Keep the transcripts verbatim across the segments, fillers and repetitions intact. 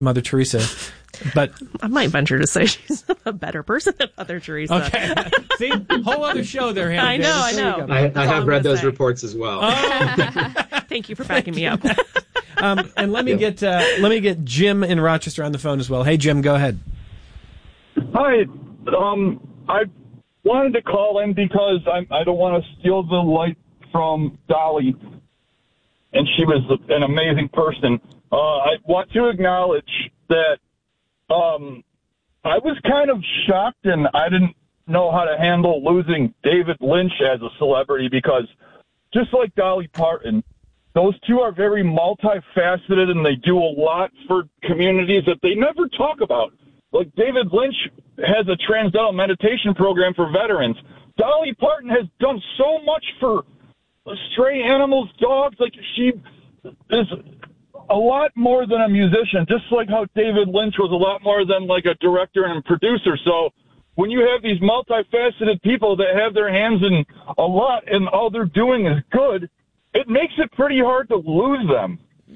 Mother Teresa. But I might venture to say she's a better person than Mother Teresa. Okay. See? Whole other show there, Hannah I know, Davis. I There know. you go. I, I have read those say. reports as well. Oh. Thank you for backing me up. um, and let me Yeah. get uh, let me get Jim in Rochester on the phone as well. Hey, Jim, go ahead. Hi. Um, I wanted to call in because I'm, I don't want to steal the light from Dolly, and she was an amazing person. Uh, I want to acknowledge that um, I was kind of shocked, and I didn't know how to handle losing David Lynch as a celebrity because just like Dolly Parton, those two are very multifaceted, and they do a lot for communities that they never talk about. Like David Lynch has a transcendental meditation program for veterans. Dolly Parton has done so much for stray animals, dogs. Like she is a lot more than a musician, just like how David Lynch was a lot more than like a director and a producer. So when you have these multifaceted people that have their hands in a lot and all they're doing is good, it makes it pretty hard to lose them.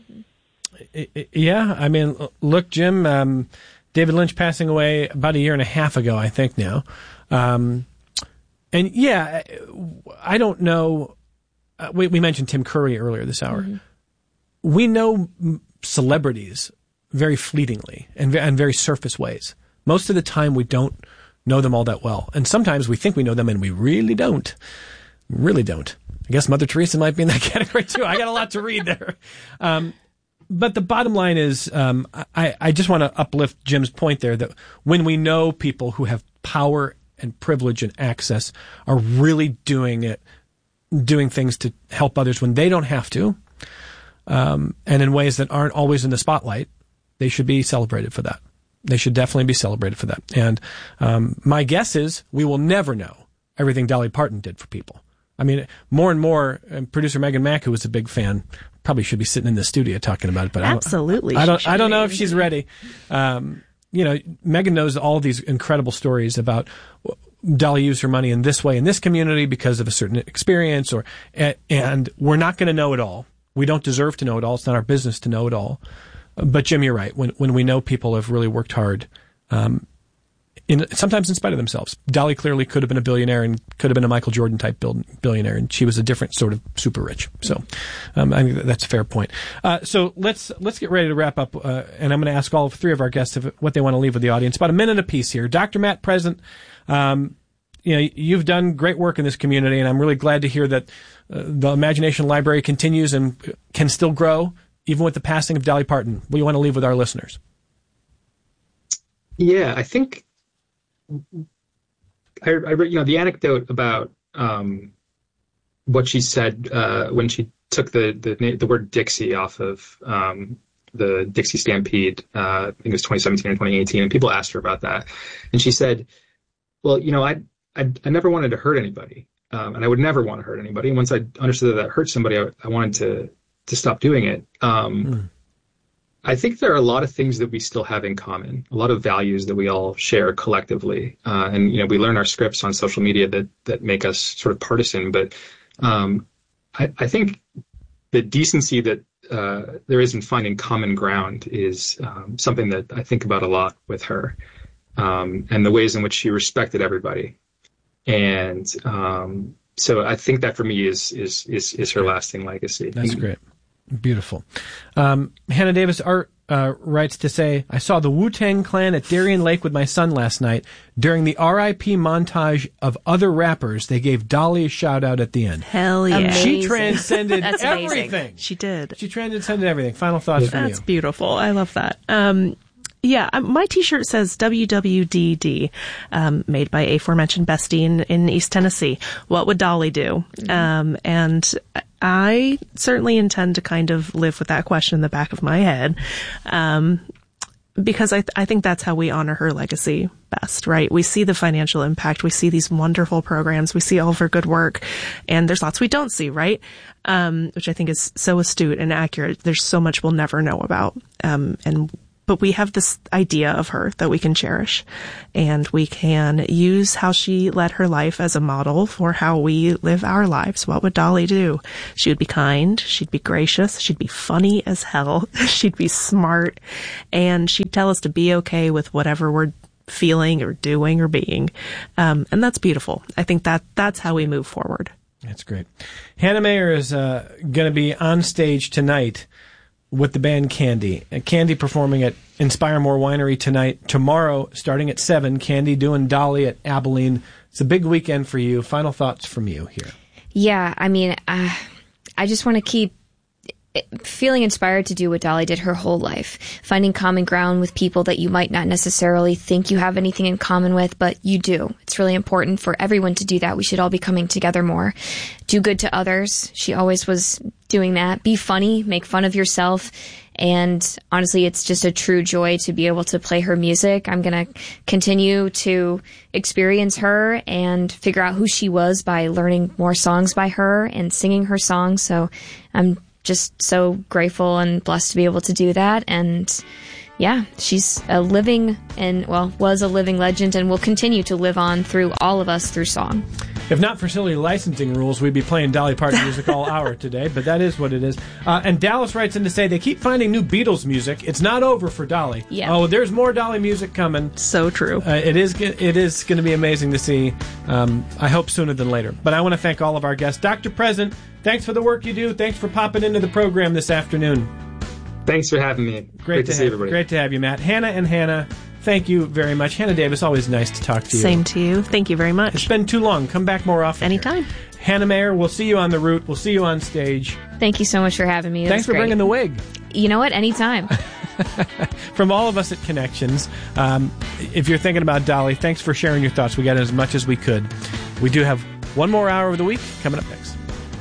Yeah, I mean, look, Jim, um, David Lynch passing away about a year and a half ago, I think now. Um, and yeah, I don't know. Uh, we, we mentioned Tim Curry earlier this hour. Mm-hmm. We know celebrities very fleetingly and, and very surface ways. Most of the time we don't know them all that well. And sometimes we think we know them and we really don't. Really don't. I guess Mother Teresa might be in that category too. I got a lot to read there. Um, but the bottom line is, um, I, I just want to uplift Jim's point there that when we know people who have power and privilege and access are really doing it, doing things to help others when they don't have to, um, and in ways that aren't always in the spotlight, they should be celebrated for that. They should definitely be celebrated for that. And um, my guess is we will never know everything Dolly Parton did for people. I mean, more and more, and producer Megan Mack, who was a big fan, probably should be sitting in the studio talking about it. But absolutely, I don't. I don't, I don't know if she's ready. Um, you know, Megan knows all these incredible stories about Dolly used her money in this way in this community because of a certain experience, or and we're not going to know it all. We don't deserve to know it all. It's not our business to know it all. But Jim, you're right. When when we know people have really worked hard, um, in sometimes in spite of themselves. Dolly clearly could have been a billionaire and could have been a Michael Jordan type billionaire, and she was a different sort of super rich. So, um, I think that's a fair point. Uh, so let's let's get ready to wrap up, uh, and I'm going to ask all three of our guests if, what they want to leave with the audience. About a minute apiece here. Doctor Matt Present, um, you know, you've done great work in this community, and I'm really glad to hear that uh, the Imagination Library continues and can still grow, even with the passing of Dolly Parton. What do you want to leave with our listeners? Yeah, I think I, I read, you know, the anecdote about um, what she said uh, when she took the, the the word Dixie off of um, the Dixie Stampede. Uh, I think it was twenty seventeen or twenty eighteen, and people asked her about that, and she said, "Well, you know, I I, I never wanted to hurt anybody, um, and I would never want to hurt anybody. And once I understood that that hurt somebody, I, I wanted to to stop doing it." Um, mm. I think there are a lot of things that we still have in common, a lot of values that we all share collectively. Uh, and, you know, we learn our scripts on social media that, that make us sort of partisan. But um, I, I think the decency that uh, there is in finding common ground is um, something that I think about a lot with her, um, and the ways in which she respected everybody. And um, so I think that for me is is is, is her lasting legacy. That's great. Beautiful. Um, Hannah Davis Art uh, writes to say, I saw the Wu-Tang Clan at Darien Lake with my son last night. During the R I P montage of other rappers, they gave Dolly a shout-out at the end. Hell yeah. Amazing. She transcended That's everything. Amazing. She did. She transcended everything. Final thoughts from you. That's beautiful. I love that. Um, yeah, my T-shirt says W W D D, um, made by aforementioned Bestie in, in East Tennessee. What would Dolly do? Mm-hmm. Um, and I certainly intend to kind of live with that question in the back of my head, um, because I, th- I think that's how we honor her legacy best, right? We see the financial impact. We see these wonderful programs. We see all of her good work, and there's lots we don't see, right? Um, which I think is so astute and accurate. There's so much we'll never know about. Um, and but we have this idea of her that we can cherish, and we can use how she led her life as a model for how we live our lives. What would Dolly do? She would be kind. She'd be gracious. She'd be funny as hell. She'd be smart, and she'd tell us to be okay with whatever we're feeling or doing or being. Um, and that's beautiful. I think that that's how we move forward. That's great. Hannah Mayer is uh, going to be on stage tonight with the band Candy. Uh, Candy performing at Inspire More Winery tonight. Tomorrow, starting at seven, Candy doing Dolly at Abilene. It's a big weekend for you. Final thoughts from you here. Yeah, I mean, uh, I just want to keep feeling inspired to do what Dolly did her whole life, finding common ground with people that you might not necessarily think you have anything in common with, but you do. It's really important for everyone to do that. We should all be coming together more. Do good to others. She always was doing that. Be funny, make fun of yourself. And honestly, it's just a true joy to be able to play her music. I'm going to continue to experience her and figure out who she was by learning more songs by her and singing her songs. So I'm just so grateful and blessed to be able to do that. And yeah, she's a living and, well, was a living legend and will continue to live on through all of us through song. If not for silly licensing rules, we'd be playing Dolly Parton music all hour today, but that is what it is. Uh, and Dallas writes in to say they keep finding new Beatles music. It's not over for Dolly. Yeah. Oh, there's more Dolly music coming. So true. Uh, it is it is going to be amazing to see. Um, I hope sooner than later. But I want to thank all of our guests. Doctor Present, thanks for the work you do. Thanks for popping into the program this afternoon. Thanks for having me. Great, Great to, to see have, everybody. Great to have you, Matt. Hannah and Hannah, thank you very much. Hannah Davis, always nice to talk to you. Same to you. Thank you very much. It's been too long. Come back more often. Anytime. Here. Hannah Mayer, we'll see you on the route. We'll see you on stage. Thank you so much for having me. It Thanks for great. bringing the wig. You know what? Anytime. From all of us at Connections, um, if you're thinking about Dolly, thanks for sharing your thoughts. We got as much as we could. We do have one more hour of the week coming up next.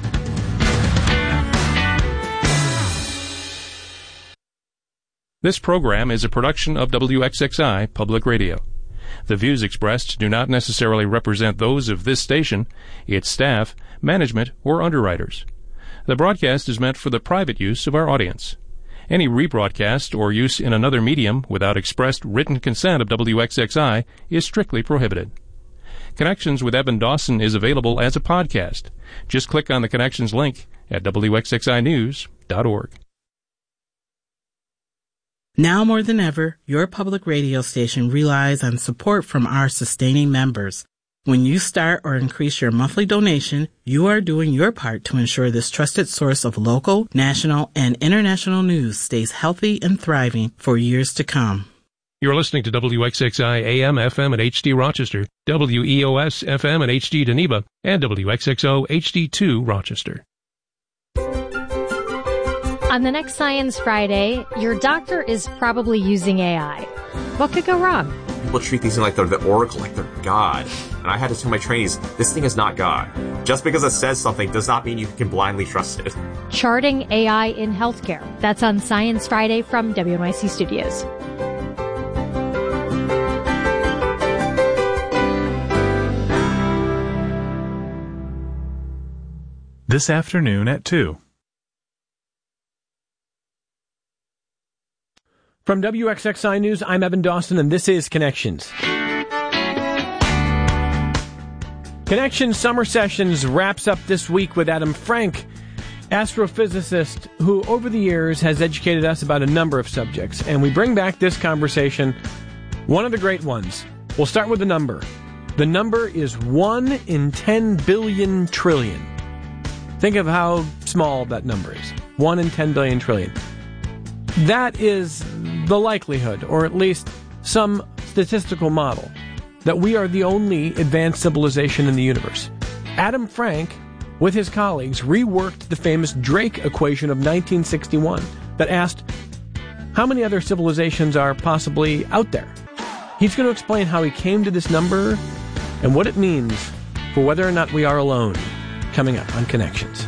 This program is a production of W X X I Public Radio. The views expressed do not necessarily represent those of this station, its staff, management, or underwriters. The broadcast is meant for the private use of our audience. Any rebroadcast or use in another medium without expressed written consent of W X X I is strictly prohibited. Connections with Evan Dawson is available as a podcast. Just click on the Connections link at W X X I news dot org. Now more than ever, your public radio station relies on support from our sustaining members. When you start or increase your monthly donation, you are doing your part to ensure this trusted source of local, national, and international news stays healthy and thriving for years to come. You're listening to W X X I A M F M at H D Rochester, W E O S F M at H D Geneva, and W X X O H D two Rochester. On the next Science Friday, your doctor is probably using A I. What could go wrong? People treat these things like they're the oracle, like they're God. And I had to tell my trainees, this thing is not God. Just because it says something does not mean you can blindly trust it. Charting A I in Healthcare. That's on Science Friday from W N Y C Studios. This afternoon at two. From W X X I News, I'm Evan Dawson, and this is Connections. Connections Summer Sessions wraps up this week with Adam Frank, astrophysicist who over the years has educated us about a number of subjects. And we bring back this conversation, one of the great ones. We'll start with the number. The number is one in ten billion trillion. Think of how small that number is. one in ten billion trillion. That is the likelihood, or at least some statistical model, that we are the only advanced civilization in the universe. Adam Frank, with his colleagues, reworked the famous Drake equation of nineteen sixty-one that asked, how many other civilizations are possibly out there? He's going to explain how he came to this number and what it means for whether or not we are alone, coming up on Connections.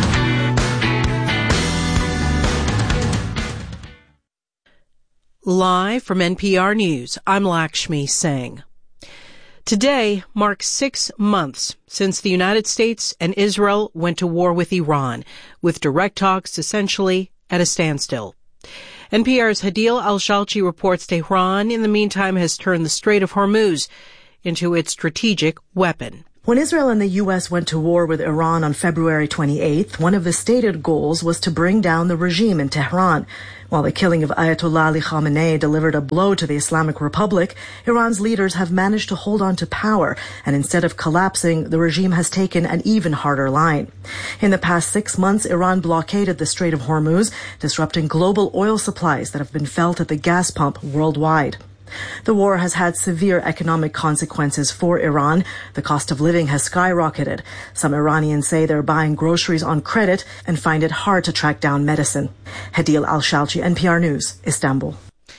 Live from N P R News, I'm Lakshmi Singh. Today marks six months since the United States and Israel went to war with Iran, with direct talks essentially at a standstill. N P R's Hadil Al-Shalchi reports Tehran, in the meantime, has turned the Strait of Hormuz into its strategic weapon. When Israel and the U S went to war with Iran on February twenty-eighth, one of the stated goals was to bring down the regime in Tehran. While the killing of Ayatollah Ali Khamenei delivered a blow to the Islamic Republic, Iran's leaders have managed to hold on to power, and instead of collapsing, the regime has taken an even harder line. In the past six months, Iran blockaded the Strait of Hormuz, disrupting global oil supplies that have been felt at the gas pump worldwide. The war has had severe economic consequences for Iran. The cost of living has skyrocketed. Some Iranians say they're buying groceries on credit and find it hard to track down medicine. Hadil Al-Shalchi, N P R News, Istanbul.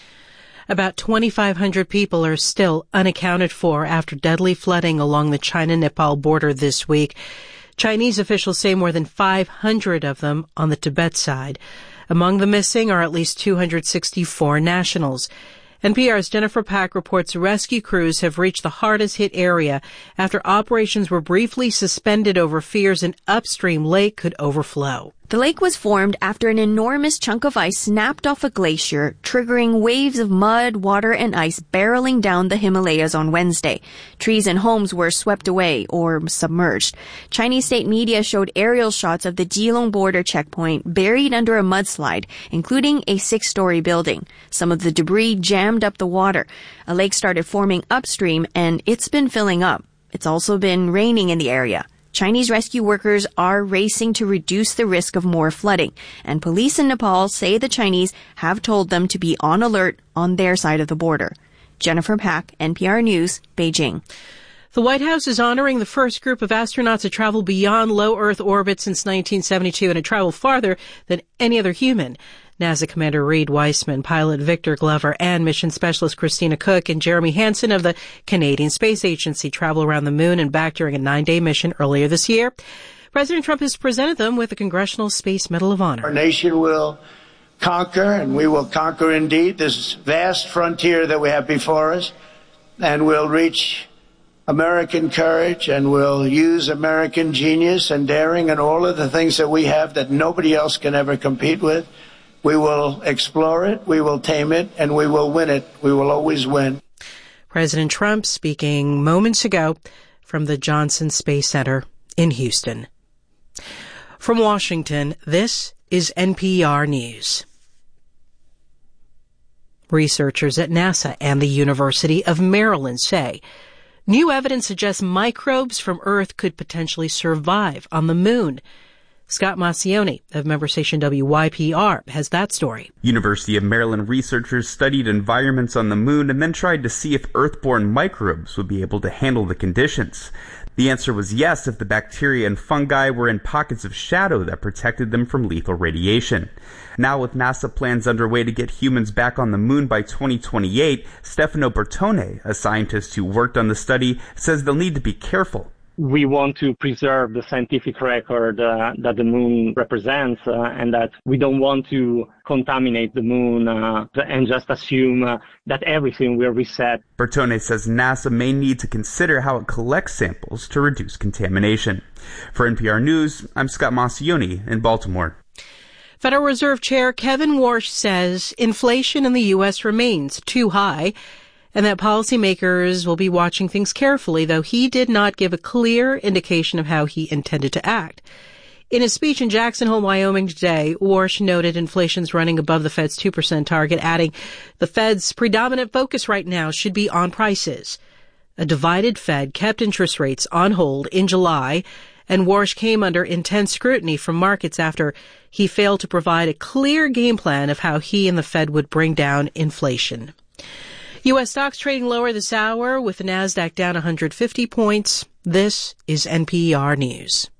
About twenty-five hundred people are still unaccounted for after deadly flooding along the China-Nepal border this week. Chinese officials say more than five hundred of them on the Tibet side. Among the missing are at least two hundred sixty-four nationals. N P R's Jennifer Pack reports rescue crews have reached the hardest hit area after operations were briefly suspended over fears an upstream lake could overflow. The lake was formed after an enormous chunk of ice snapped off a glacier, triggering waves of mud, water, and ice barreling down the Himalayas on Wednesday. Trees and homes were swept away or submerged. Chinese state media showed aerial shots of the Jilong border checkpoint buried under a mudslide, including a six-story building. Some of the debris jammed up the water. A lake started forming upstream, and it's been filling up. It's also been raining in the area. Chinese rescue workers are racing to reduce the risk of more flooding, and police in Nepal say the Chinese have told them to be on alert on their side of the border. Jennifer Pack, N P R News, Beijing. The White House is honoring the first group of astronauts to travel beyond low Earth orbit since nineteen seventy-two and to travel farther than any other human. NASA Commander Reed Wiseman, pilot Victor Glover, and mission specialist Christina Cook and Jeremy Hansen of the Canadian Space Agency travel around the moon and back during a nine-day mission earlier this year. President Trump has presented them with the Congressional Space Medal of Honor. Our nation will conquer, and we will conquer indeed, this vast frontier that we have before us, and we'll reach American courage, and we'll use American genius and daring and all of the things that we have that nobody else can ever compete with. We will explore it, we will tame it, and we will win it. We will always win. President Trump speaking moments ago from the Johnson Space Center in Houston. From Washington, this is N P R News. Researchers at NASA and the University of Maryland say new evidence suggests microbes from Earth could potentially survive on the moon. Scott Massioni of member station W Y P R has that story. University of Maryland researchers studied environments on the moon and then tried to see if Earth-born microbes would be able to handle the conditions. The answer was yes if the bacteria and fungi were in pockets of shadow that protected them from lethal radiation. Now with NASA plans underway to get humans back on the moon by twenty twenty-eight, Stefano Bertone, a scientist who worked on the study, says they'll need to be careful. We want to preserve the scientific record uh, that the moon represents uh, and that we don't want to contaminate the moon uh, and just assume uh, that everything will reset. Bertone says NASA may need to consider how it collects samples to reduce contamination. For N P R News, I'm Scott Massioni in Baltimore. Federal Reserve Chair Kevin Warsh says inflation in the U S remains too high, and that policymakers will be watching things carefully, though he did not give a clear indication of how he intended to act. In his speech in Jackson Hole, Wyoming today, Warsh noted inflation's running above the Fed's two percent target, adding the Fed's predominant focus right now should be on prices. A divided Fed kept interest rates on hold in July, and Warsh came under intense scrutiny from markets after he failed to provide a clear game plan of how he and the Fed would bring down inflation. U S stocks trading lower this hour with the Nasdaq down one hundred fifty points. This is N P R News.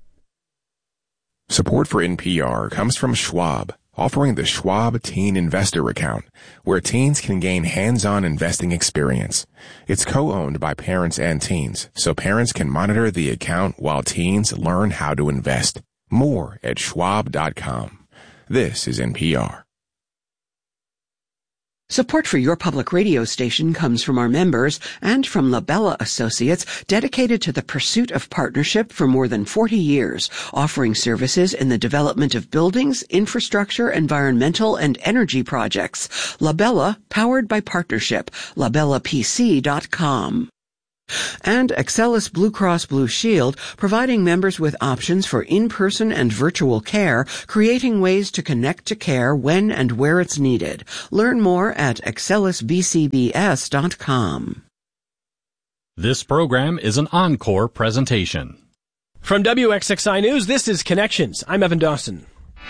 Support for N P R comes from Schwab, offering the Schwab Teen Investor Account, where teens can gain hands-on investing experience. It's co-owned by parents and teens, so parents can monitor the account while teens learn how to invest. More at schwab dot com. This is N P R. Support for your public radio station comes from our members and from Labella Associates, dedicated to the pursuit of partnership for more than forty years, offering services in the development of buildings, infrastructure, environmental, and energy projects. Labella, powered by partnership. labella p c dot com. And Excelis Blue Cross Blue Shield, providing members with options for in-person and virtual care, creating ways to connect to care when and where it's needed. Learn more at excelis b c b s dot com. This program is an encore presentation. From W X X I News, this is Connections. I'm Evan Dawson.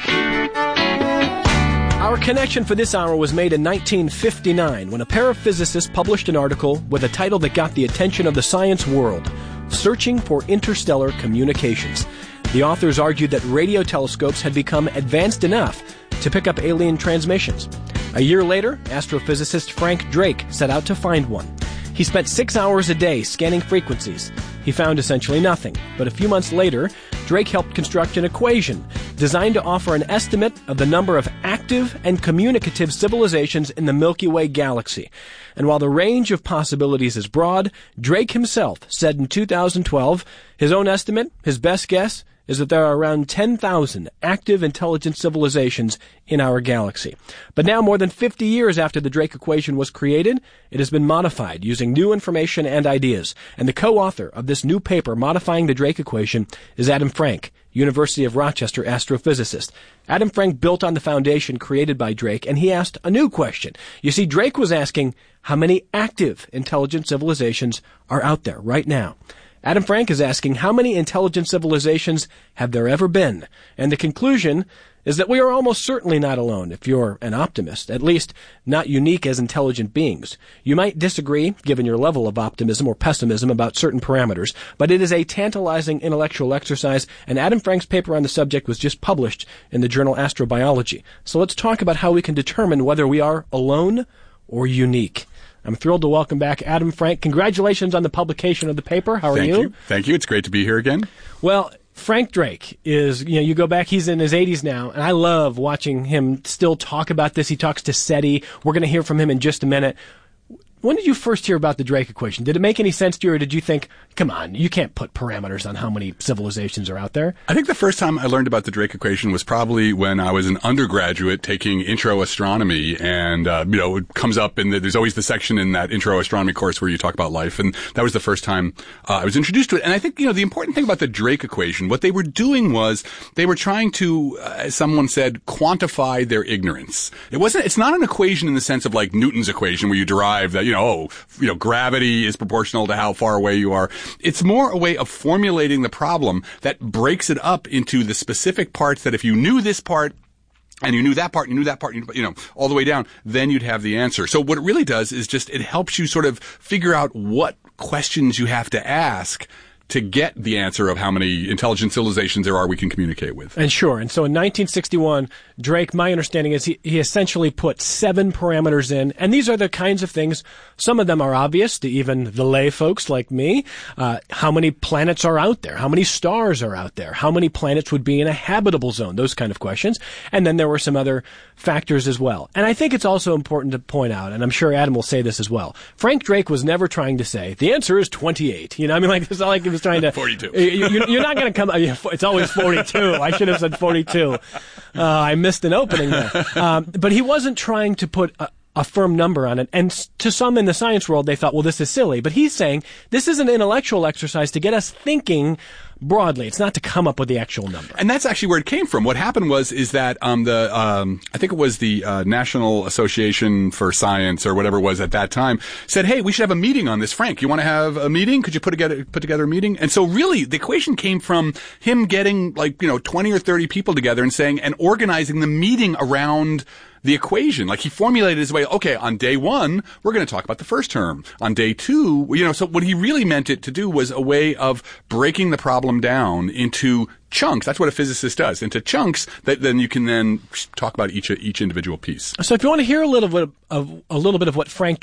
Our connection for this hour was made in nineteen fifty-nine when a pair of physicists published an article with a title that got the attention of the science world, Searching for Interstellar Communications. The authors argued that radio telescopes had become advanced enough to pick up alien transmissions. A year later, astrophysicist Frank Drake set out to find one. He spent six hours a day scanning frequencies. He found essentially nothing, but a few months later, Drake helped construct an equation designed to offer an estimate of the number of active and communicative civilizations in the Milky Way galaxy. And while the range of possibilities is broad, Drake himself said in two thousand twelve, his own estimate, his best guess, is that there are around ten thousand active intelligent civilizations in our galaxy. But now, more than fifty years after the Drake equation was created, it has been modified using new information and ideas. And the co-author of this new paper modifying the Drake equation is Adam Frank, University of Rochester astrophysicist. Adam Frank built on the foundation created by Drake, and he asked a new question. You see, Drake was asking how many active intelligent civilizations are out there right now. Adam Frank is asking how many intelligent civilizations have there ever been? And the conclusion is that we are almost certainly not alone if you're an optimist, at least not unique as intelligent beings. You might disagree, given your level of optimism or pessimism about certain parameters, but it is a tantalizing intellectual exercise, and Adam Frank's paper on the subject was just published in the journal Astrobiology. So let's talk about how we can determine whether we are alone or unique. I'm thrilled to welcome back Adam Frank. Congratulations on the publication of the paper. How are Thank you? you? Thank you. It's great to be here again. Well, Frank Drake is, you know, you go back, he's in his eighties now, and I love watching him still talk about this. He talks to SETI. We're going to hear from him in just a minute. When did you first hear about the Drake equation? Did it make any sense to you, or did you think, come on, you can't put parameters on how many civilizations are out there? I think the first time I learned about the Drake equation was probably when I was an undergraduate taking intro astronomy, and, uh, you know, it comes up, and the, there's always the section in that intro astronomy course where you talk about life, and that was the first time uh, I was introduced to it. And I think, you know, the important thing about the Drake equation, what they were doing was they were trying to, uh, as someone said, quantify their ignorance. It wasn't, it's not an equation in the sense of like Newton's equation where you derive that, you know, oh, you know, gravity is proportional to how far away you are. It's more a way of formulating the problem that breaks it up into the specific parts that if you knew this part, and you knew that part, you knew that part, you know, all the way down, then you'd have the answer. So what it really does is just, it helps you sort of figure out what questions you have to ask to get the answer of how many intelligent civilizations there are we can communicate with. And sure. And so in nineteen sixty-one, Drake, my understanding is he, he essentially put seven parameters in. And these are the kinds of things, some of them are obvious to even the lay folks like me. Uh, how many planets are out there? How many stars are out there? How many planets would be in a habitable zone? Those kind of questions. And then there were some other factors as well. And I think it's also important to point out, and I'm sure Adam will say this as well, Frank Drake was never trying to say, the answer is twenty-eight. You know, I mean, like, it's not like he was trying to... forty-two. You, you're not going to come... It's always forty-two. I should have said forty-two. Uh, I missed an opening there. Um, but he wasn't trying to put a, a firm number on it. And to some in the science world, they thought, well, this is silly. But he's saying this is an intellectual exercise to get us thinking broadly. It's not to come up with the actual number. And that's actually where it came from. What happened was, is that, um, the, um, I think it was the, uh, National Association for Science or whatever it was at that time said, hey, we should have a meeting on this. Frank, you want to have a meeting? Could you put together, put together a meeting? And so really the equation came from him getting like, you know, twenty or thirty people together and saying, and organizing the meeting around the equation. Like he formulated his way, okay, on day one, we're going to talk about the first term. On day two, you know, so what he really meant it to do was a way of breaking the problem down into chunks. That's what a physicist does, into chunks that then you can then talk about each each individual piece. So if you want to hear a little bit of a little bit of what Frank Drake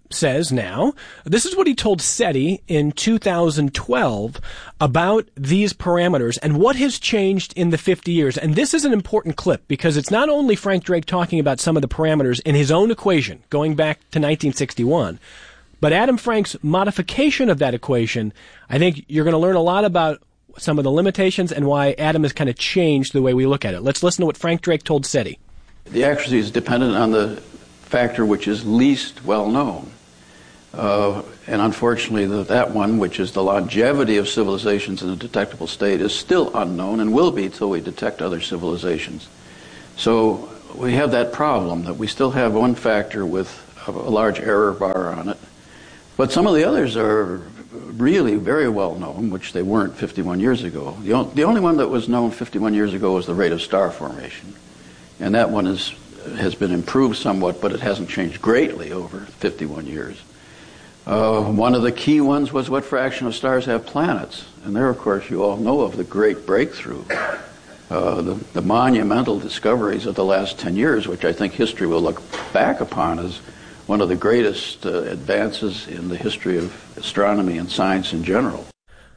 says now, this is what he told SETI in two thousand twelve about these parameters and what has changed in the fifty years. And this is an important clip because it's not only Frank Drake talking about some of the parameters in his own equation going back to nineteen sixty-one, but Adam Frank's modification of that equation. I think you're going to learn a lot about some of the limitations and why Adam has kind of changed the way we look at it. Let's listen to what Frank Drake told SETI. The accuracy is dependent on the factor which is least well known. Uh, and unfortunately, the, that one, which is the longevity of civilizations in a detectable state, is still unknown and will be till we detect other civilizations. So we have that problem that we still have one factor with a, a large error bar on it. But some of the others are really very well known, which they weren't fifty-one years ago. The, o- the only one that was known fifty-one years ago was the rate of star formation. And that one is, has been improved somewhat, but it hasn't changed greatly over fifty-one years. Uh, one of the key ones was what fraction of stars have planets. And there, of course, you all know of the great breakthrough, uh, the, the monumental discoveries of the last ten years, which I think history will look back upon as one of the greatest uh, advances in the history of astronomy and science in general.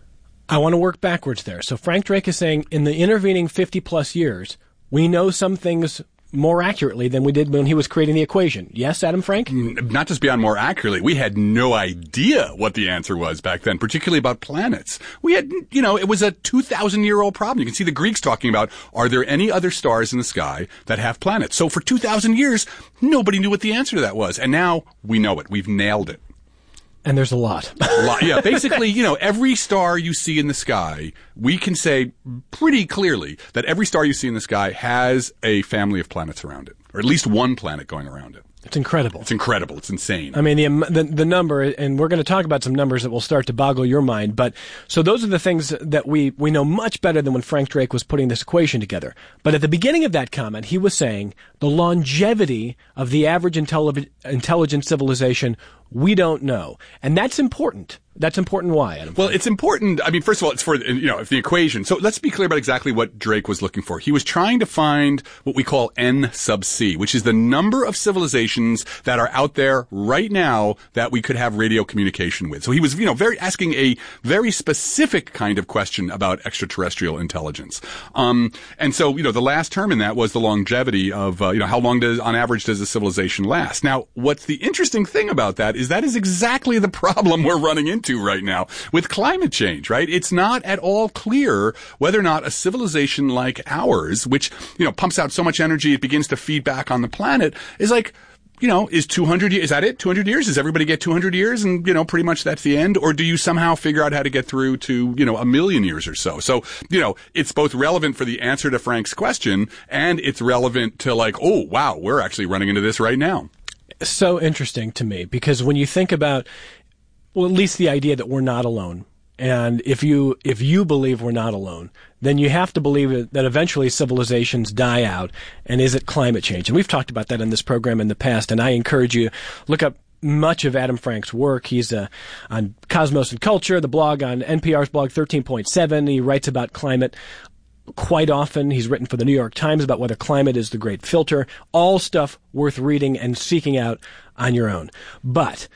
I want to work backwards there. So Frank Drake is saying in the intervening fifty-plus years, we know some things more accurately than we did when he was creating the equation. Yes, Adam Frank? Not just beyond more accurately. We had no idea what the answer was back then, particularly about planets. We had, you know, it was a two thousand year old problem. You can see the Greeks talking about, are there any other stars in the sky that have planets? So for two thousand years, nobody knew what the answer to that was. And now we know it. We've nailed it. And there's a lot. a lot. Yeah, basically, you know, every star you see in the sky, we can say pretty clearly that every star you see in the sky has a family of planets around it, or at least one planet going around it. It's incredible. It's incredible. It's insane. I mean, the, the the number, and we're going to talk about some numbers that will start to boggle your mind. But so those are the things that we, we know much better than when Frank Drake was putting this equation together. But at the beginning of that comment, he was saying the longevity of the average intelli- intelligent civilization, we don't know. And that's important. That's important. Why, Adam? Well, it's important. I mean, first of all, it's for, you know, the equation. So let's be clear about exactly what Drake was looking for. He was trying to find what we call N sub C, which is the number of civilizations that are out there right now that we could have radio communication with. So he was, you know, very asking a very specific kind of question about extraterrestrial intelligence. Um, and so, you know, the last term in that was the longevity of, uh, you know, how long does, on average, does a civilization last? Now, what's the interesting thing about that is that is exactly the problem we're running into right now with climate change, right? It's not at all clear whether or not a civilization like ours, which, you know, pumps out so much energy it begins to feed back on the planet, is like, you know, is two hundred years, is that it? two hundred years? Does everybody get two hundred years and, you know, pretty much that's the end? Or do you somehow figure out how to get through to, you know, a million years or so? So, you know, it's both relevant for the answer to Frank's question and it's relevant to like, oh, wow, we're actually running into this right now. So interesting to me because when you think about, well, at least the idea that we're not alone. And if you if you believe we're not alone, then you have to believe that eventually civilizations die out. And is it climate change? And we've talked about that in this program in the past. And I encourage you, look up much of Adam Frank's work. He's uh, on Cosmos and Culture, the blog on N P R's blog thirteen point seven. He writes about climate quite often. He's written for the New York Times about whether climate is the great filter. All stuff worth reading and seeking out on your own. But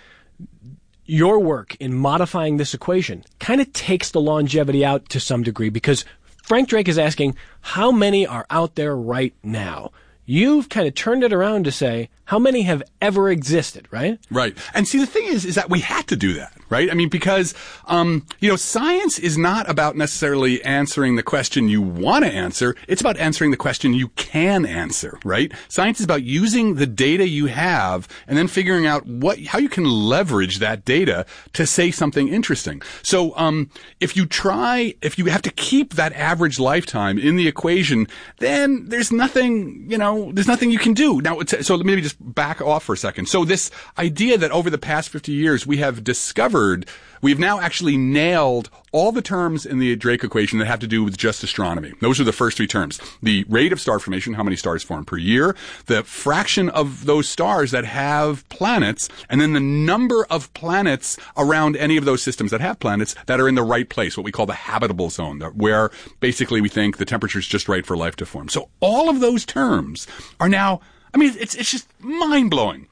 your work in modifying this equation kind of takes the longevity out to some degree because Frank Drake is asking how many are out there right now. You've kind of turned it around to say how many have ever existed, right? Right. And see, the thing is, is that we had to do that, right? I mean, because, um, you know, science is not about necessarily answering the question you want to answer. It's about answering the question you can answer, right? Science is about using the data you have and then figuring out what, how you can leverage that data to say something interesting. So, um, if you try, if you have to keep that average lifetime in the equation, then there's nothing, you know, there's nothing you can do. Now, it's, so let me just back off for a second. So this idea that over the past fifty years we have discovered, we've now actually nailed all the terms in the Drake equation that have to do with just astronomy. Those are the first three terms. The rate of star formation, how many stars form per year, the fraction of those stars that have planets, and then the number of planets around any of those systems that have planets that are in the right place, what we call the habitable zone, where basically we think the temperature is just right for life to form. So all of those terms are now, I mean, it's it's just mind-blowing.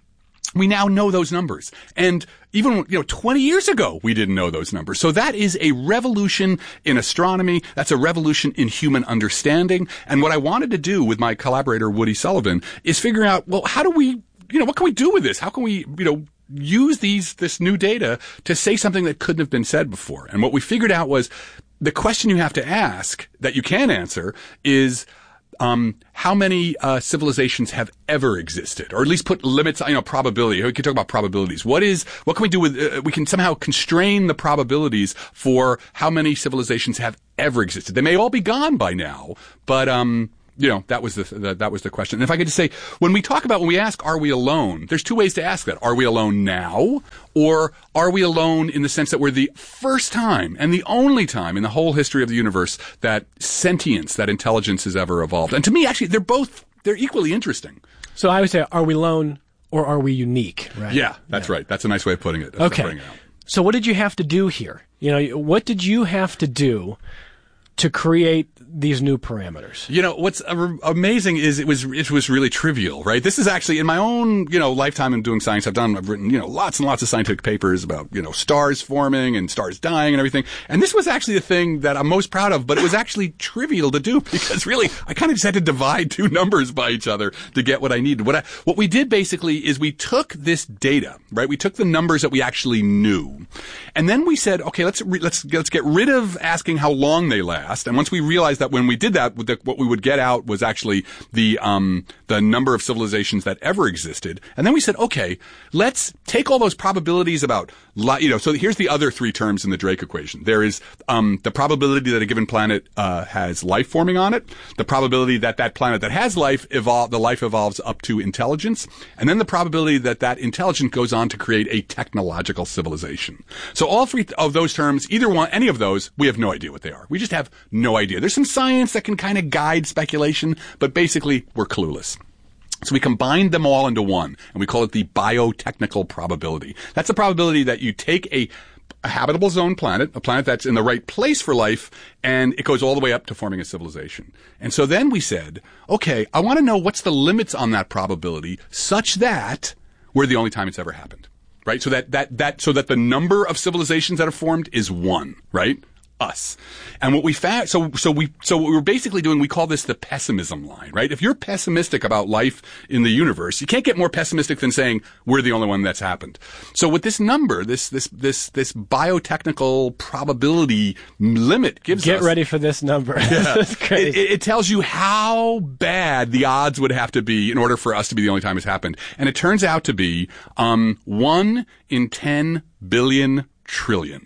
we now know those numbers. And even, you know, twenty years ago, we didn't know those numbers. So that is a revolution in astronomy. That's a revolution in human understanding. And what I wanted to do with my collaborator, Woody Sullivan, is figure out, well, how do we, you know, what can we do with this? How can we, you know, use these, this new data to say something that couldn't have been said before? And what we figured out was the question you have to ask that you can answer is, Um, how many uh, civilizations have ever existed, or at least put limits, you know, probability. We can talk about probabilities. What is, what can we do with, uh, we can somehow constrain the probabilities for how many civilizations have ever existed. They may all be gone by now, but, um, you know, that was the, the that was the question. And if I could just say, when we talk about, when we ask, are we alone? There's two ways to ask that. Are we alone now? Or are we alone in the sense that we're the first time and the only time in the whole history of the universe that sentience, that intelligence has ever evolved? And to me, actually, they're both, they're equally interesting. So I would say, are we alone or are we unique? Right? Yeah, that's yeah. right. That's a nice way of putting it. That's okay. It so what did you have to do here? You know, what did you have to do to create these new parameters? You know, what's amazing is it was, it was really trivial, right? This is actually in my own, you know, lifetime in doing science. I've done, I've written, you know, lots and lots of scientific papers about, you know, stars forming and stars dying and everything. And this was actually the thing that I'm most proud of, but it was actually trivial to do because really I kind of just had to divide two numbers by each other to get what I needed. What I, what we did basically is we took this data, right? We took the numbers that we actually knew. And then we said, okay, let's, re- let's, let's get rid of asking how long they last. And once we realized that when we did that, what we would get out was actually the um the number of civilizations that ever existed. And then we said, okay, let's take all those probabilities about, li- you know, so here's the other three terms in the Drake equation. There is um the probability that a given planet uh has life forming on it, the probability that that planet that has life evolve, the life evolves up to intelligence, and then the probability that that intelligence goes on to create a technological civilization. So all three of those terms, either one, any of those, we have no idea what they are. We just have no idea. There's some science that can kind of guide speculation, but basically we're clueless. So we combined them all into one, and we call it the biotechnical probability. That's the probability that you take a, a habitable zone planet, a planet that's in the right place for life, and it goes all the way up to forming a civilization. And so then we said, okay, I want to know what's the limits on that probability such that we're the only time it's ever happened, right? So that, that, that, so that the number of civilizations that are formed is one, right? Us. And what we found, so, so we, so what we were basically doing, we call this the pessimism line, right? If you're pessimistic about life in the universe, you can't get more pessimistic than saying we're the only one that's happened. So with this number, this, this, this, this biotechnical probability limit gives Get us. Get ready for this number. Yeah. That's great. It, it tells you how bad the odds would have to be in order for us to be the only time it's happened. And it turns out to be, um, one in ten billion trillion.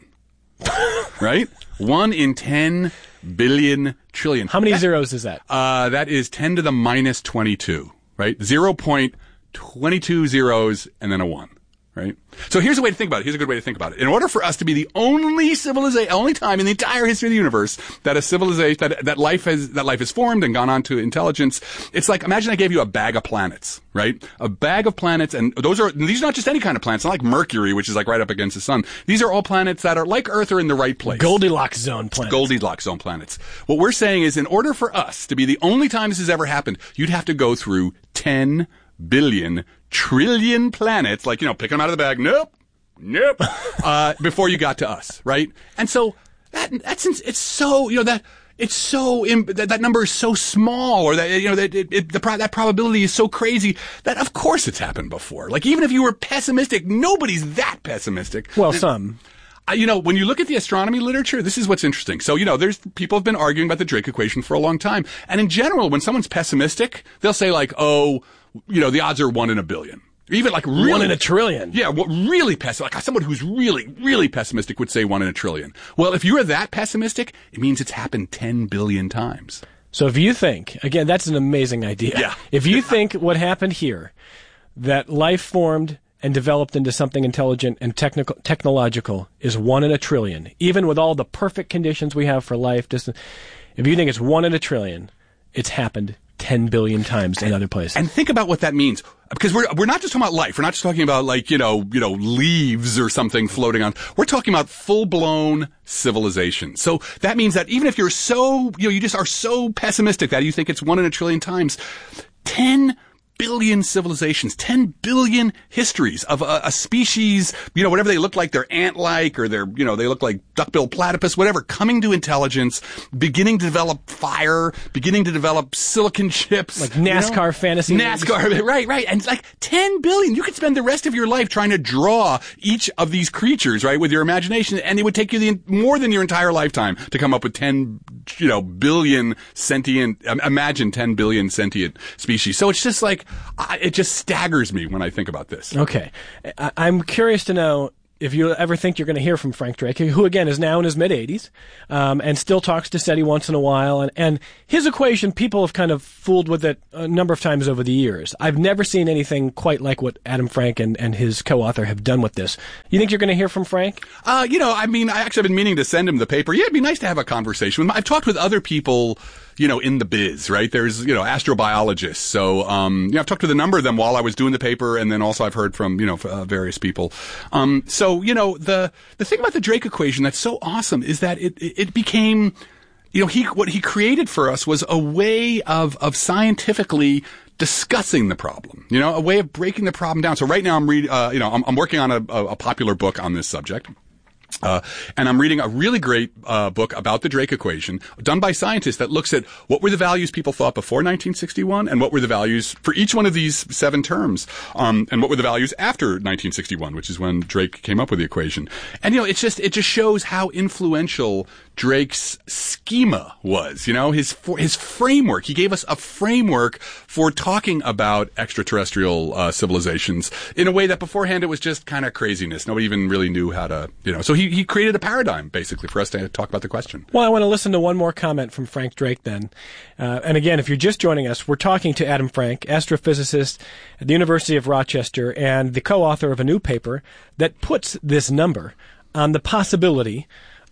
Right? One in ten billion trillion. How many that, zeros is that? Uh, that is ten to the minus twenty-two, right? zero point two two zeros and then a one, right? So here's a way to think about it. Here's a good way to think about it. In order for us to be the only civilization, only time in the entire history of the universe that a civilization, that, that life has, that life has formed and gone on to intelligence, it's like, imagine I gave you a bag of planets, right? A bag of planets, and those are, these are not just any kind of planets, not like Mercury, which is like right up against the sun. These are all planets that are like Earth, are in the right place. Goldilocks zone planets. Goldilocks zone planets. What we're saying is, in order for us to be the only time this has ever happened, you'd have to go through ten billion trillion planets, like, you know, picking them out of the bag. Nope. Nope. uh, before you got to us, right? And so that, that's, it's so, you know, that, it's so, that, that number is so small, or that, you know, that, it, it, the, that probability is so crazy that of course it's happened before. Like, even if you were pessimistic, nobody's that pessimistic. Well, some. Uh, you know, when you look at the astronomy literature, this is what's interesting. So, you know, there's, people have been arguing about the Drake equation for a long time. And in general, when someone's pessimistic, they'll say like, oh, you know, the odds are one in a billion. Even like really, one in a trillion. Yeah, what really pessimistic, like someone who's really, really pessimistic would say one in a trillion. Well, if you're that pessimistic, it means it's happened ten billion times. So if you think, again, that's an amazing idea. Yeah. If you think what happened here, that life formed and developed into something intelligent and technical, technological is one in a trillion, even with all the perfect conditions we have for life, just, if you think it's one in a trillion, it's happened ten billion times in other places. And think about what that means. Because we're, we're not just talking about life. We're not just talking about like, you know, you know, leaves or something floating on. We're talking about full-blown civilization. So that means that even if you're so, you know, you just are so pessimistic that you think it's one in a trillion times, ten billion civilizations, ten billion histories of a, a species, you know, whatever they look like, they're ant-like or they're, you know, they look like duck-billed platypus, whatever, coming to intelligence, beginning to develop fire, beginning to develop silicon chips. Like NASCAR you know? fantasy. NASCAR, leagues. right, right. And like ten billion. You could spend the rest of your life trying to draw each of these creatures, right, with your imagination, and it would take you the, more than your entire lifetime to come up with ten, you know, billion sentient, imagine ten billion sentient species. So it's just like, I, it just staggers me when I think about this. Okay. I, I'm curious to know if you ever think you're going to hear from Frank Drake, who again is now in his mid-eighties, um, and still talks to SETI once in a while. And, and his equation, people have kind of fooled with it a number of times over the years. I've never seen anything quite like what Adam Frank and, and his co-author have done with this. You think you're going to hear from Frank? Uh, you know, I mean, I actually have been meaning to send him the paper. Yeah, it'd be nice to have a conversation with him. I've talked with other people, you know, in the biz, right? There's, you know, astrobiologists. So, um, yeah, I've talked with a number of them while I was doing the paper, and then also I've heard from, you know, uh, various people. Um, so, you know, the, the thing about the Drake equation that's so awesome is that it, it became, you know, he, what he created for us was a way of, of scientifically discussing the problem, you know, a way of breaking the problem down. So right now I'm read, uh, you know, I'm, I'm working on a, a popular book on this subject. Uh, and I'm reading a really great uh, book about the Drake equation done by scientists that looks at what were the values people thought before nineteen sixty-one and what were the values for each one of these seven terms, um, and what were the values after nineteen sixty-one, which is when Drake came up with the equation. And, you know, it's just, it just shows how influential Drake's schema was, you know, his, his framework. He gave us a framework for talking about extraterrestrial uh, civilizations in a way that beforehand it was just kind of craziness. Nobody even really knew how to, you know, so he, he created a paradigm basically for us to talk about the question. Well, I want to listen to one more comment from Frank Drake then. Uh, and again, if you're just joining us, we're talking to Adam Frank, astrophysicist at the University of Rochester and the co-author of a new paper that puts this number on the possibility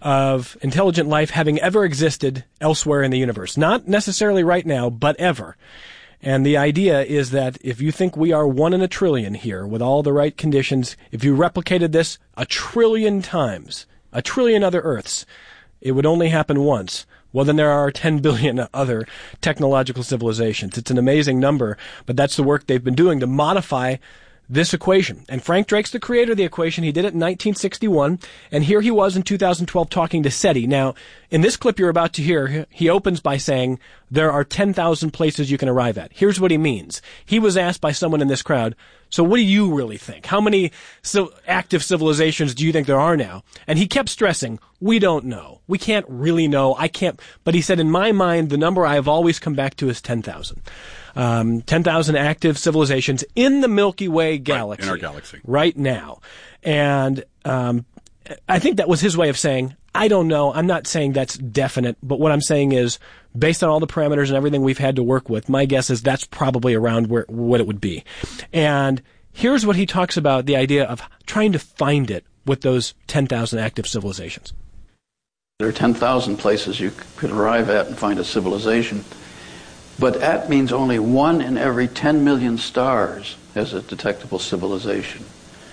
of intelligent life having ever existed elsewhere in the universe. Not necessarily right now, but ever. And the idea is that if you think we are one in a trillion here with all the right conditions, if you replicated this a trillion times, a trillion other Earths, it would only happen once. Well, then there are ten billion other technological civilizations. It's an amazing number, but that's the work they've been doing to modify this equation. And Frank Drake's the creator of the equation. He did it in nineteen sixty-one, and here he was in two thousand twelve talking to SETI. Now, in this clip you're about to hear, he opens by saying there are ten thousand places you can arrive at. Here's what he means. He was asked by someone in this crowd, so what do you really think? How many so active civilizations do you think there are now? And he kept stressing, we don't know. We can't really know. I can't. But he said, in my mind, the number I have always come back to is ten thousand. Um, ten thousand active civilizations in the Milky Way galaxy. Right, in our galaxy. Right now. And um, I think that was his way of saying, I don't know. I'm not saying that's definite, but what I'm saying is, based on all the parameters and everything we've had to work with, my guess is that's probably around where what it would be. And here's what he talks about, the idea of trying to find it with those ten thousand active civilizations. There are ten thousand places you could arrive at and find a civilization. But that means only one in every ten million stars has a detectable civilization.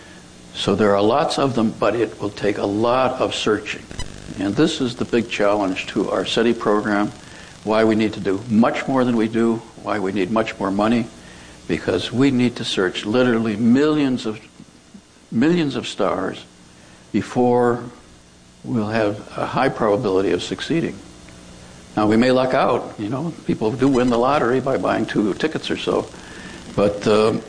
So there are lots of them, but it will take a lot of searching. And this is the big challenge to our SETI program, why we need to do much more than we do, why we need much more money, because we need to search literally millions of millions of stars before we'll have a high probability of succeeding. Now, we may luck out, you know, people do win the lottery by buying two tickets or so, but, uh,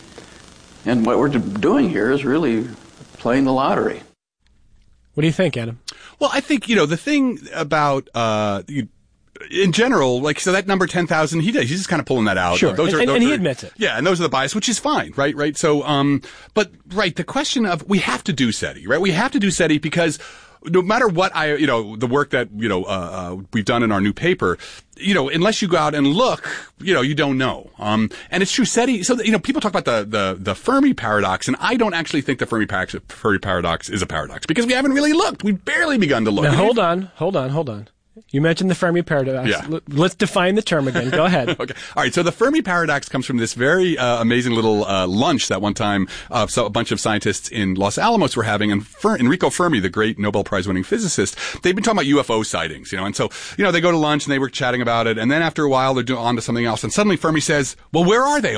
and what we're doing here is really playing the lottery. What do you think, Adam? Well, I think, you know, the thing about, uh, you, in general, like, so that number ten thousand, he does, he's just kind of pulling that out. Sure, those and, are, and, those and he are, admits it. Yeah, and those are the bias, which is fine, right, right? So, um, but, right, the question of, we have to do SETI, right? We have to do SETI because no matter what I, you know, the work that, you know, uh, uh, we've done in our new paper, you know, unless you go out and look, you know, you don't know. Um, and it's true, SETI, so, that, you know, people talk about the, the, the Fermi paradox, and I don't actually think the Fermi paradox, Fermi paradox is a paradox, because we haven't really looked. We've barely begun to look. Now, hold on, hold on, hold on. You mentioned the Fermi paradox. Yeah. L- let's define the term again. Go ahead. Okay. All right. So the Fermi paradox comes from this very uh, amazing little uh, lunch that one time uh, so a bunch of scientists in Los Alamos were having. And Fer- Enrico Fermi, the great Nobel Prize winning physicist, they've been talking about U F O sightings, you know. And so, you know, they go to lunch and they were chatting about it. And then after a while, they're doing on to something else. And suddenly Fermi says, well, where are they all?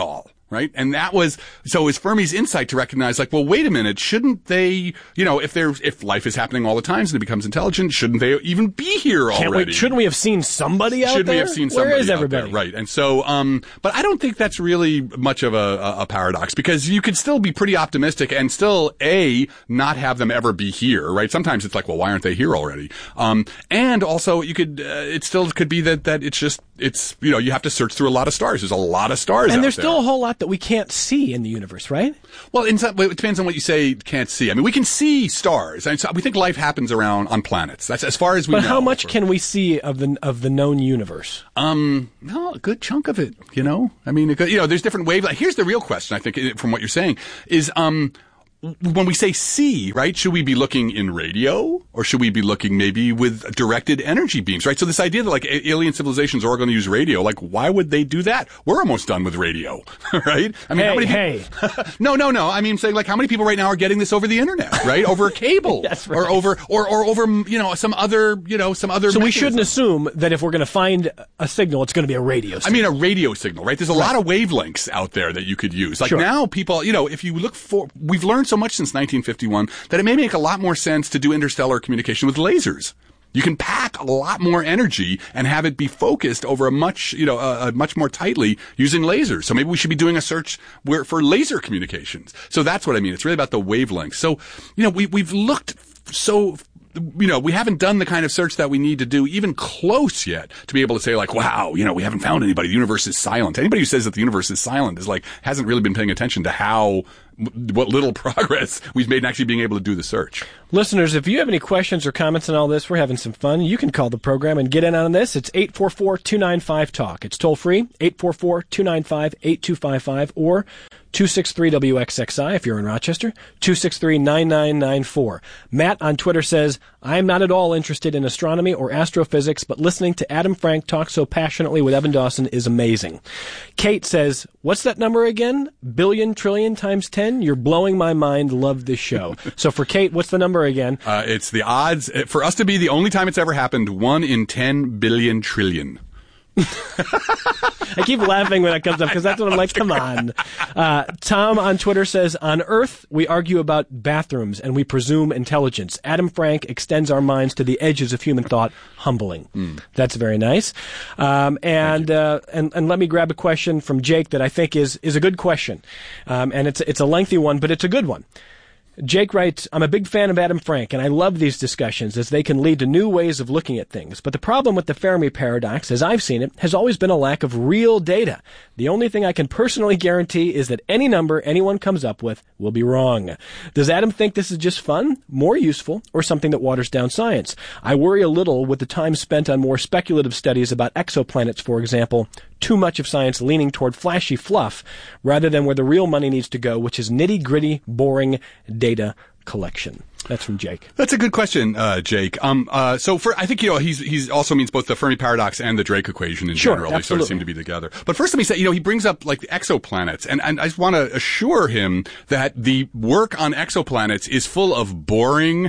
right? And that was, so it was Fermi's insight to recognize, like, well, wait a minute, shouldn't they, you know, if there's, if life is happening all the time and it becomes intelligent, shouldn't they even be here Can't already? we, shouldn't we have seen somebody out Should there? we have seen somebody Where is out everybody? there? Right. And so, um, but I don't think that's really much of a, a, a paradox, because you could still be pretty optimistic and still, A, not have them ever be here, right? Sometimes it's like, well, why aren't they here already? Um, and also you could, uh, it still could be that, that it's just, it's, you know, you have to search through a lot of stars. There's a lot of stars And out there's there. still a whole lot that we can't see in the universe, right? Well, in some, it depends on what you say can't see. I mean, we can see stars. And so we think life happens around on planets. That's as far as we but know. how much can we see of the of the known universe? Um, no, a good chunk of it, you know? I mean, a good, you know, there's different wavelengths. Here's the real question, I think, from what you're saying, is, um, when we say see, right, should we be looking in radio, or should we be looking maybe with directed energy beams, right? So this idea that, like, alien civilizations are going to use radio, like, why would they do that? We're almost done with radio, right? I mean, hey, how many hey. people, no, no, no. I mean, saying, like, how many people right now are getting this over the internet, right? Over a cable, That's right. or over, or, or over, you know, some other, you know, some other. So we mechanism. shouldn't assume that if we're going to find a signal, it's going to be a radio signal. I mean, a radio signal, right? There's a Right. lot of wavelengths out there that you could use. Like Sure. now people, you know, if you look for, we've learned so much since nineteen fifty-one that it may make a lot more sense to do interstellar communication with lasers. You can pack a lot more energy and have it be focused over a much, you know, uh, much more tightly using lasers. So maybe we should be doing a search where, for laser communications. So that's what I mean. It's really about the wavelength. So, you know, we, we've looked so, you know, we haven't done the kind of search that we need to do even close yet to be able to say, like, wow, you know, we haven't found anybody. The universe is silent. Anybody who says that the universe is silent is like, hasn't really been paying attention to how, what little progress we've made in actually being able to do the search. Listeners, if you have any questions or comments on all this, we're having some fun. You can call the program and get in on this. It's eight four four, two nine five, talk. It's toll free, eight four four, two nine five, eight two five five, or two six three W X X I if you're in Rochester, two six three, nine nine nine four. Matt on Twitter says, I am not at all interested in astronomy or astrophysics, but listening to Adam Frank talk so passionately with Evan Dawson is amazing. Kate says, what's that number again? Billion, trillion times ten? You're blowing my mind. Love this show. So for Kate, what's the number again? Uh, it's the odds, for us to be the only time it's ever happened, one in ten billion trillion. I keep laughing when that comes up because that's what I'm like, come on. Uh, Tom on Twitter says, on Earth, we argue about bathrooms and we presume intelligence. Adam Frank extends our minds to the edges of human thought. Humbling. Mm. That's very nice. Um, and, uh, and, and let me grab a question from Jake that I think is, is a good question. Um, and it's, it's a lengthy one, but it's a good one. Jake writes, I'm a big fan of Adam Frank, and I love these discussions as they can lead to new ways of looking at things. But the problem with the Fermi paradox, as I've seen it, has always been a lack of real data. The only thing I can personally guarantee is that any number anyone comes up with will be wrong. Does Adam think this is just fun, more useful, or something that waters down science? I worry a little with the time spent on more speculative studies about exoplanets, for example. Too much of science leaning toward flashy fluff rather than where the real money needs to go, which is nitty-gritty, boring data collection. That's from Jake. That's a good question, uh, Jake. Um, uh, so for, I think, you know, he's, he's also means both the Fermi paradox and the Drake equation in sure, general. Absolutely. They sort of seem to be together. But first let me say, you know, he brings up like the exoplanets, and, and I just want to assure him that the work on exoplanets is full of boring,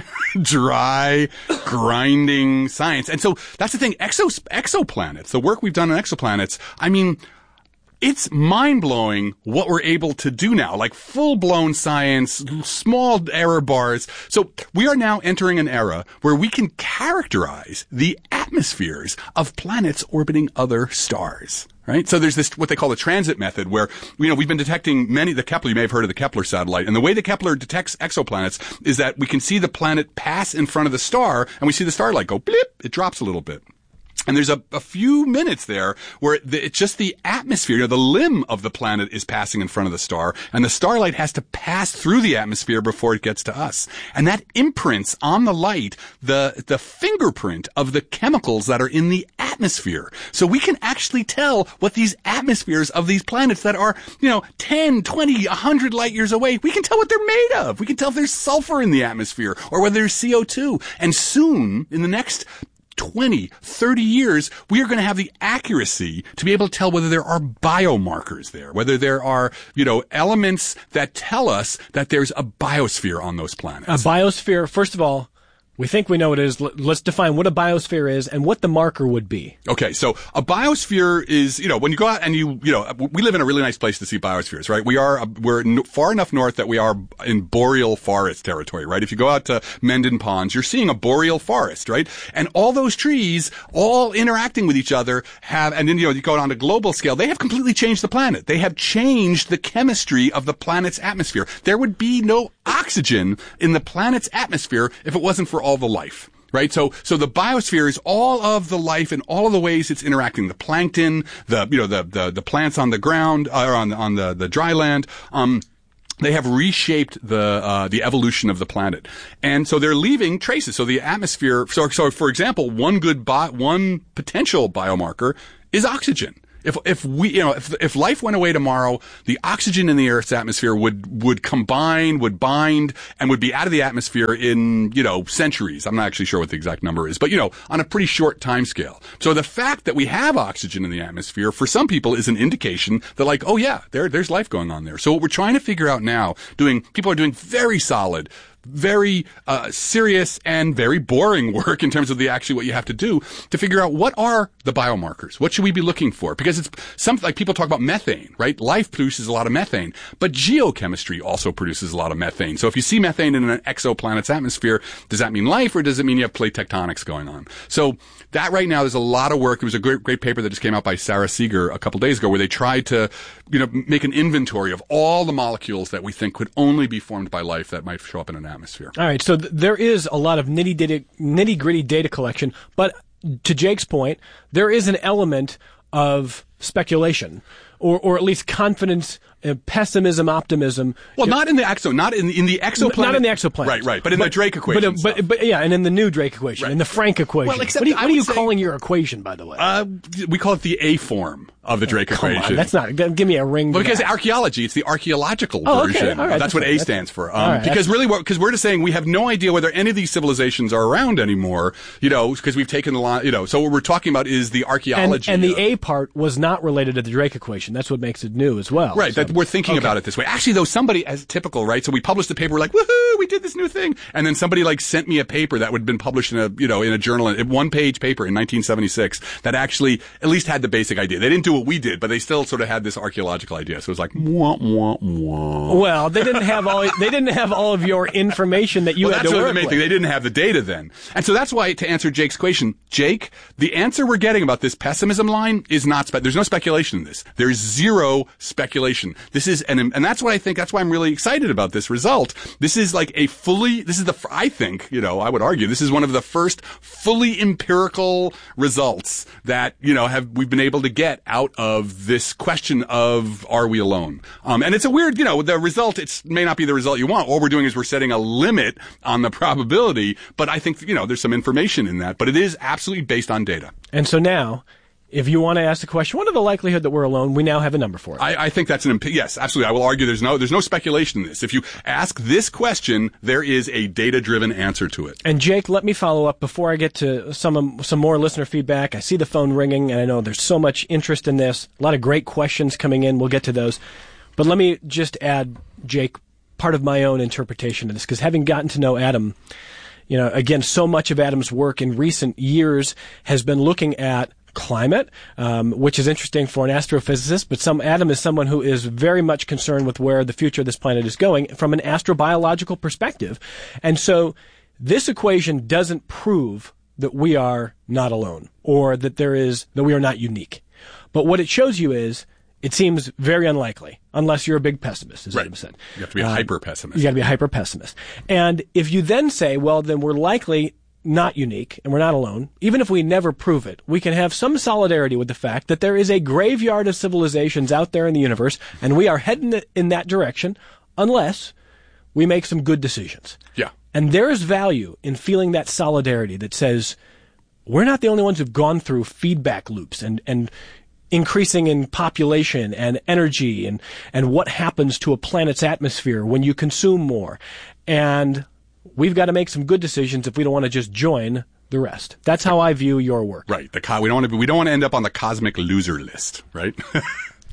dry, grinding science. And so that's the thing. Exo, exoplanets, the work we've done on exoplanets, I mean, it's mind-blowing what we're able to do now, like full-blown science, small error bars. So we are now entering an era where we can characterize the atmospheres of planets orbiting other stars. Right? So there's this, what they call the transit method, where, you know, we've been detecting many, the Kepler, you may have heard of the Kepler satellite, and the way the Kepler detects exoplanets is that we can see the planet pass in front of the star, and we see the starlight go blip, it drops a little bit. And there's a, a few minutes there where the, it's just the atmosphere, you know, the limb of the planet is passing in front of the star, and the starlight has to pass through the atmosphere before it gets to us. And that imprints on the light the, the fingerprint of the chemicals that are in the atmosphere. So we can actually tell what these atmospheres of these planets that are, you know, ten, twenty, one hundred light years away, we can tell what they're made of. We can tell if there's sulfur in the atmosphere or whether there's C O two. And soon, in the next twenty, thirty years, we are going to have the accuracy to be able to tell whether there are biomarkers there, whether there are, you know, elements that tell us that there's a biosphere on those planets. A biosphere, first of all, We think we know what it is. Let's define what a biosphere is and what the marker would be. Okay, so a biosphere is, you know, when you go out and you, you know, we live in a really nice place to see biospheres, right? We are, we're far enough north that we are in boreal forest territory, right? If you go out to Mendon Ponds, you're seeing a boreal forest, right? And all those trees, all interacting with each other, have, and then, you know, you go on a global scale, they have completely changed the planet. They have changed the chemistry of the planet's atmosphere. There would be no oxygen in the planet's atmosphere if it wasn't for all the life. Right? So, so the biosphere is all of the life and all of the ways it's interacting. The plankton, the, you know, the, the, the plants on the ground, or on, on the, the dry land, um, they have reshaped the, uh, the evolution of the planet. And so they're leaving traces. So the atmosphere, so, so for example, one good, bi- one potential biomarker is oxygen. If, if we, you know, if, if life went away tomorrow, the oxygen in the Earth's atmosphere would, would combine, would bind, and would be out of the atmosphere in, you know, centuries. I'm not actually sure what the exact number is, but, you know, on a pretty short time scale. So the fact that we have oxygen in the atmosphere, for some people, is an indication that, like, oh yeah, there, there's life going on there. So what we're trying to figure out now, doing, people are doing very solid, very uh, serious and very boring work in terms of the actually what you have to do to figure out what are the biomarkers. What should we be looking for? Because it's something like people talk about methane, right? Life produces a lot of methane, but geochemistry also produces a lot of methane. So if you see methane in an exoplanet's atmosphere, does that mean life or does it mean you have plate tectonics going on? So that right now, there's a lot of work. There was a great, great paper that just came out by Sarah Seeger a couple days ago where they tried to, you know, make an inventory of all the molecules that we think could only be formed by life that might show up in an atmosphere. All right, so th- there is a lot of nitty nitty gritty data collection, but to Jake's point, there is an element of speculation, or or at least confidence, uh, pessimism, optimism. Well, not in the exo, not in in the exoplanet, not in the exoplanet, right, right, but in but, the Drake equation, but, but, but yeah, and in the new Drake equation, right. in the Frank equation. Well, except what are you, what are you say, calling your equation, by the way? Uh, we call it the A form of the Drake oh, come equation. On, that's not. Give me a ring. Well, because that. archaeology, it's the archaeological oh, okay. version. All right. That's, that's what A that's, stands for. Um, right. Because really, because we're just saying we have no idea whether any of these civilizations are around anymore. You know, because we've taken the line. You know, so what we're talking about is the archaeology. And, and the A part was not related to the Drake equation. That's what makes it new as well. Right. So. That we're thinking okay. about it this way. Actually, though, somebody, as typical, right? So we published the paper, we're like, woohoo, we did this new thing, and then somebody like sent me a paper that would have been published in a, you know, in a journal, a one-page paper in nineteen seventy-six that actually at least had the basic idea. They didn't do what we did, but they still sort of had this archaeological idea. So it was like, wah, wah, wah. Well, they didn't have all. They didn't have all of your information that you well, had that's to what work the main with. thing. They didn't have the data then, and so that's why, to answer Jake's question, Jake, the answer we're getting about this pessimism line is not. Spe- there's no speculation in this. There's zero speculation. This is an, and that's what I think. That's why I'm really excited about this result. This is like a fully. This is the. I think, you know, I would argue this is one of the first fully empirical results that, you know, have we've been able to get out of this question of are we alone? Um, and it's a weird, you know, the result. It may not be the result you want. All we're doing is we're setting a limit on the probability. But I think, you know, there's some information in that. But it is absolutely based on data. And so now, if you want to ask the question, what are the likelihood that we're alone? We now have a number for it. I, I think that's an imp- yes, absolutely. I will argue there's no there's no speculation in this. If you ask this question, there is a data-driven answer to it. And Jake, let me follow up before I get to some some more listener feedback. I see the phone ringing, and I know there's so much interest in this. A lot of great questions coming in. We'll get to those. But let me just add, Jake, part of my own interpretation of this, because having gotten to know Adam, you know, again, so much of Adam's work in recent years has been looking at climate, um, which is interesting for an astrophysicist, but some Adam is someone who is very much concerned with where the future of this planet is going from an astrobiological perspective. And so this equation doesn't prove that we are not alone or that there is, that we are not unique. But what it shows you is it seems very unlikely, unless you're a big pessimist, as right. Adam said. You have to be a uh, hyper pessimist. You got to be a hyper pessimist. And if you then say, well, then we're likely not unique and we're not alone, even if we never prove it, we can have some solidarity with the fact that there is a graveyard of civilizations out there in the universe, and we are heading in that direction unless we make some good decisions. Yeah. And there is value in feeling that solidarity that says we're not the only ones who've gone through feedback loops and, and increasing in population and energy and, and what happens to a planet's atmosphere when you consume more. And we've got to make some good decisions if we don't want to just join the rest. That's how I view your work. Right. The co- we don't want to be, we don't want to end up on the cosmic loser list, right?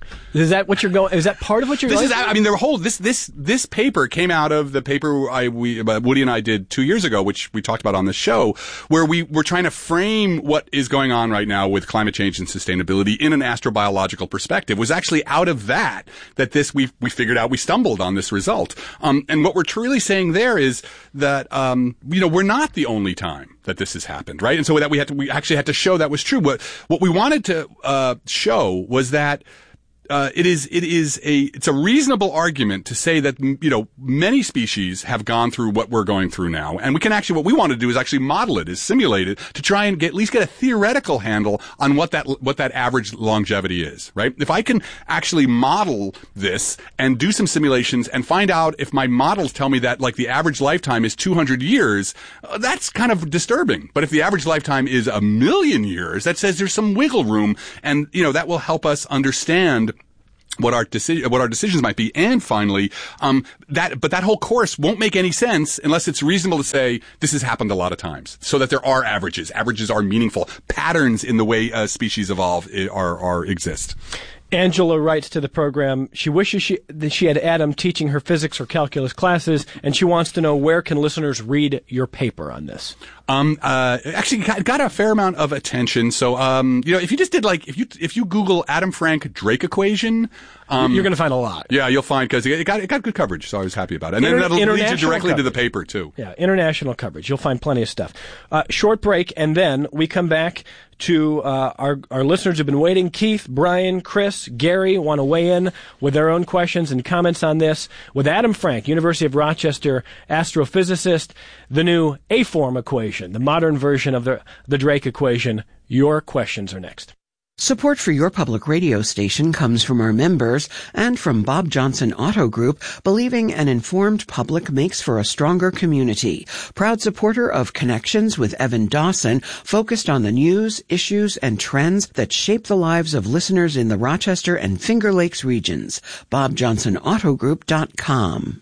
Is that what you're going? Is that part of what you're This going? is, I mean, the whole this this this paper came out of the paper I we uh, Woody and I did two years ago, which we talked about on the show, where we were trying to frame what is going on right now with climate change and sustainability in an astrobiological perspective. It was actually out of that that this we we figured out we stumbled on this result. Um, and what we're truly saying there is that um, you know we're not the only time that this has happened, right? And so that we had to we actually had to show that was true. What what we wanted to uh, show was that. Uh, it is, it is a, it's a reasonable argument to say that, you know, many species have gone through what we're going through now. And we can actually, what we want to do is actually model it, is simulate it to try and get, at least get a theoretical handle on what that, what that average longevity is, right? If I can actually model this and do some simulations and find out if my models tell me that, like, the average lifetime is two hundred years, uh, that's kind of disturbing. But if the average lifetime is a million years, that says there's some wiggle room, and, you know, that will help us understand what our decision, what our decisions might be. And finally, um, that, but that whole course won't make any sense unless it's reasonable to say this has happened a lot of times, so that there are averages. Averages are meaningful. Patterns in the way uh, species evolve are, are, exist. Angela writes to the program, she wishes she, that she had Adam teaching her physics or calculus classes, and she wants to know, where can listeners read your paper on this? Um, uh, actually got, got a fair amount of attention. So, um, you know, if you just did like, if you, if you Google Adam Frank Drake equation, um, you're going to find a lot. Yeah, you'll find, cause it got, it got good coverage. So I was happy about it. And Inter- then that'll lead you directly coverage. to the paper too. Yeah. International coverage. You'll find plenty of stuff. Uh, short break. And then we come back to, uh, our, our listeners have been waiting. Keith, Brian, Chris, Gary want to weigh in with their own questions and comments on this with Adam Frank, University of Rochester astrophysicist, the new A-form equation, the modern version of the, the Drake equation. Your questions are next. Support for your public radio station comes from our members and from Bob Johnson Auto Group, believing an informed public makes for a stronger community. Proud supporter of Connections with Evan Dawson, focused on the news, issues, and trends that shape the lives of listeners in the Rochester and Finger Lakes regions. bob johnson auto group dot com.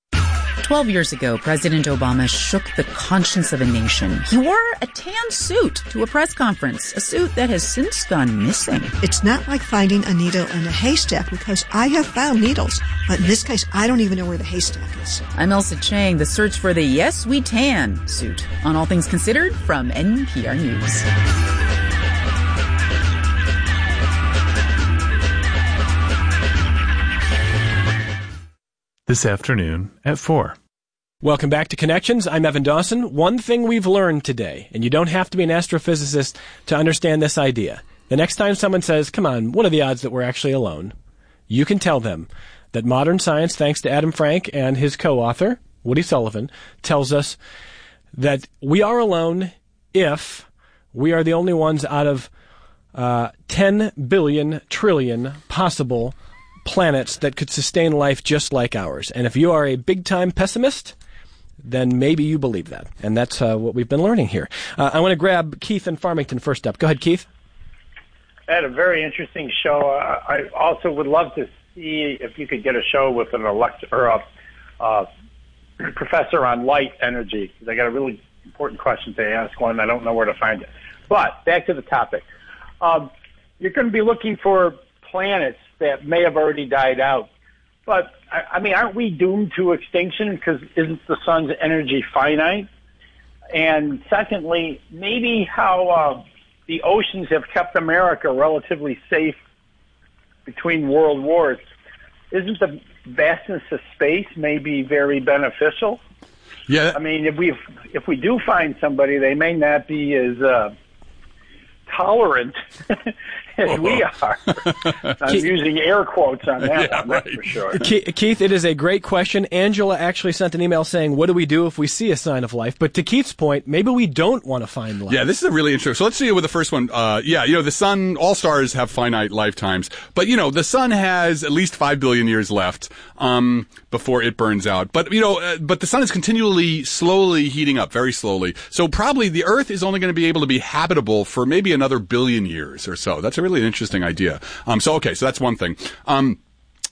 Twelve years ago, President Obama shook the conscience of a nation. He wore a tan suit to a press conference, a suit that has since gone missing. It's not like finding a needle in a haystack, because I have found needles, but in this case, I don't even know where the haystack is. I'm Elsa Chang, the search for the Yes We Tan suit on All Things Considered from N P R News. This afternoon at four. Welcome back to Connections. I'm Evan Dawson. One thing we've learned today, and you don't have to be an astrophysicist to understand this idea. The next time someone says, come on, what are the odds that we're actually alone? You can tell them that modern science, thanks to Adam Frank and his co-author, Woody Sullivan, tells us that we are alone if we are the only ones out of uh, ten billion trillion possible planets that could sustain life just like ours. And if you are a big-time pessimist, then maybe you believe that. And that's uh, what we've been learning here. Uh, I want to grab Keith in Farmington first up. Go ahead, Keith. I had a very interesting show. Uh, I also would love to see if you could get a show with an elect or a uh, professor on light energy, because I got a really important question to ask one. I don't know where to find it. But back to the topic. Um, you're going to be looking for planets that may have already died out. But, I, I mean, aren't we doomed to extinction because isn't the sun's energy finite? And secondly, maybe how uh, the oceans have kept America relatively safe between world wars. Isn't the vastness of space maybe very beneficial? Yeah. I mean, if we if we do find somebody, they may not be as uh, tolerant as we are. I'm Keith, using air quotes on that yeah, one, that's for sure. Keith, it is a great question. Angela actually sent an email saying, what do we do if we see a sign of life? But to Keith's point, maybe we don't want to find life. Yeah, this is a really interesting. So let's see with the first one. Uh, yeah, you know, the sun, all stars have finite lifetimes. But, you know, the sun has at least five billion years left um, before it burns out. But, you know, uh, but the sun is continually, slowly heating up, very slowly. So probably the Earth is only going to be able to be habitable for maybe another billion years or so. That's a really interesting idea. Um, so, okay, so that's one thing. Um,